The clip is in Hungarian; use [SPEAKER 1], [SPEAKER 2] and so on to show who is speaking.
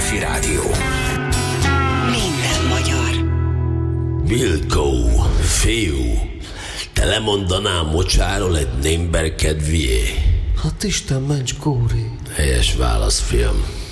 [SPEAKER 1] Petőfi Rádió.
[SPEAKER 2] Minden magyar.
[SPEAKER 3] Vilkó, fiú, te lemondanál mocsáról egy némber kedvié?
[SPEAKER 4] Hát Isten ments, Kóri.
[SPEAKER 3] Helyes válasz, fiam.